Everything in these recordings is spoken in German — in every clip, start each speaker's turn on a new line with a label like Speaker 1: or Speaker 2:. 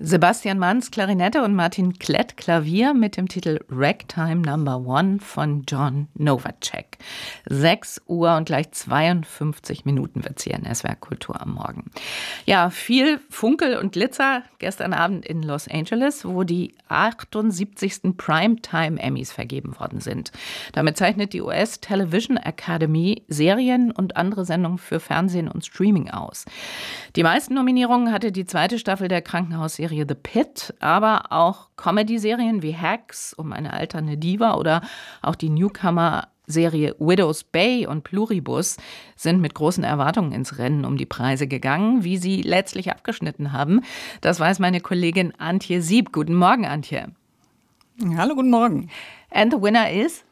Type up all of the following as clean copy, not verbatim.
Speaker 1: Sebastian Manz, Klarinette und Martin Klett, Klavier mit dem Titel Ragtime No. 1 von John Novacek. 6 Uhr und gleich 52 Minuten wird es hier in SWR Kultur am Morgen. Ja, viel Funkel und Glitzer gestern Abend in Los Angeles, wo die 78. Primetime Emmys vergeben worden sind. Damit zeichnet die US Television Academy Serien und andere Sendungen für Fernsehen und Streaming aus. Die meisten Nominierungen hatte die zweite Staffel der Krankenhausserie The Pitt, aber auch Comedy-Serien wie Hacks um eine alternde Diva oder auch die Newcomer-Serie Widow's Bay und Pluribus sind mit großen Erwartungen ins Rennen um die Preise gegangen. Wie sie letztlich abgeschnitten haben, das weiß meine Kollegin Antje Sieb. Guten Morgen, Antje.
Speaker 2: Hallo, guten Morgen.
Speaker 1: And the winner is?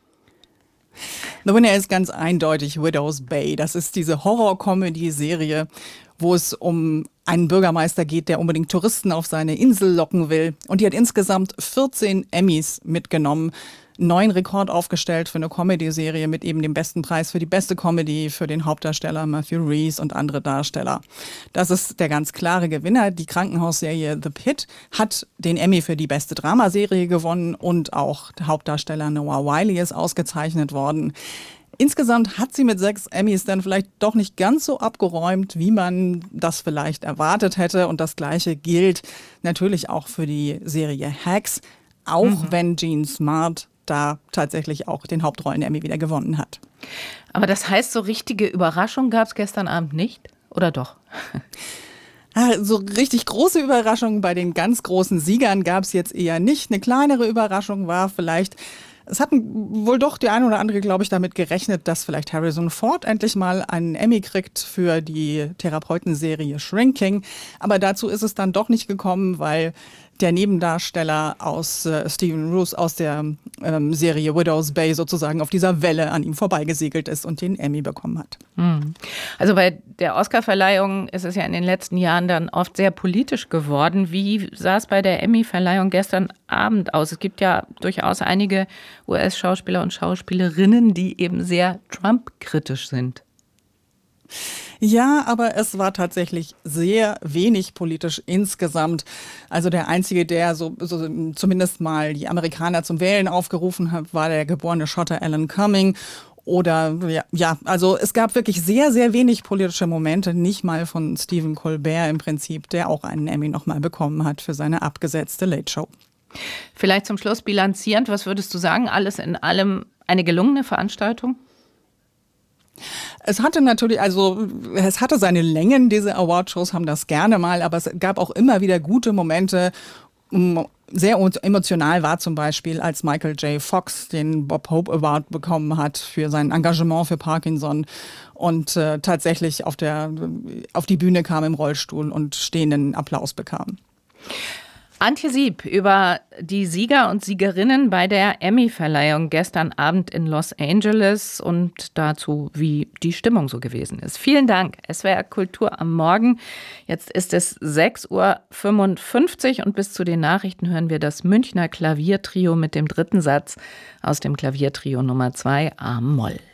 Speaker 2: The winner ist ganz eindeutig Widow's Bay. Das ist diese Horror-Comedy-Serie, wo es um einen Bürgermeister geht, der unbedingt Touristen auf seine Insel locken will. Und die hat insgesamt 14 Emmys mitgenommen. Neuen Rekord aufgestellt für eine Comedy-Serie mit eben dem besten Preis für die beste Comedy für den Hauptdarsteller Matthew Rhys und andere Darsteller. Das ist der ganz klare Gewinner. Die Krankenhausserie The Pitt hat den Emmy für die beste Dramaserie gewonnen und auch der Hauptdarsteller Noah Wyle ist ausgezeichnet worden. Insgesamt hat sie mit 6 Emmys dann vielleicht doch nicht ganz so abgeräumt, wie man das vielleicht erwartet hätte. Und das Gleiche gilt natürlich auch für die Serie Hacks, auch wenn Jean Smart da tatsächlich auch den Hauptrollen-Emmy wieder gewonnen hat.
Speaker 1: Aber das heißt, so richtige Überraschung gab es gestern Abend nicht? Oder doch?
Speaker 2: So richtig große Überraschungen bei den ganz großen Siegern gab es jetzt eher nicht. Eine kleinere Überraschung war vielleicht, es hatten wohl doch die eine oder andere, glaube ich, damit gerechnet, dass vielleicht Harrison Ford endlich mal einen Emmy kriegt für die Therapeutenserie Shrinking. Aber dazu ist es dann doch nicht gekommen, weil der Nebendarsteller aus Stephen Roos aus der Serie Widow's Bay sozusagen auf dieser Welle an ihm vorbeigesegelt ist und den Emmy bekommen hat.
Speaker 1: Also bei der Oscarverleihung ist es ja in den letzten Jahren dann oft sehr politisch geworden. Wie sah es bei der Emmy-Verleihung gestern Abend aus? Es gibt ja durchaus einige US-Schauspieler und Schauspielerinnen, die eben sehr Trump-kritisch sind.
Speaker 2: Ja, aber es war tatsächlich sehr wenig politisch insgesamt. Also der Einzige, der so zumindest mal die Amerikaner zum Wählen aufgerufen hat, war der geborene Schotte Alan Cumming. Oder also es gab wirklich sehr, sehr wenig politische Momente, nicht mal von Stephen Colbert im Prinzip, der auch einen Emmy nochmal bekommen hat für seine abgesetzte Late Show.
Speaker 1: Vielleicht zum Schluss bilanzierend, was würdest du sagen? Alles in allem eine gelungene Veranstaltung?
Speaker 2: Es hatte seine Längen, diese Awardshows haben das gerne mal, aber es gab auch immer wieder gute Momente. Sehr emotional war zum Beispiel, als Michael J. Fox den Bob Hope Award bekommen hat für sein Engagement für Parkinson und tatsächlich auf die Bühne kam im Rollstuhl und stehenden Applaus bekam.
Speaker 1: Antje Sieb über die Sieger und Siegerinnen bei der Emmy-Verleihung gestern Abend in Los Angeles und dazu, wie die Stimmung so gewesen ist. Vielen Dank. SWR Kultur am Morgen. Jetzt ist es 6:55 Uhr und bis zu den Nachrichten hören wir das Münchner Klaviertrio mit dem dritten Satz aus dem Klaviertrio Nummer 2 A-Moll.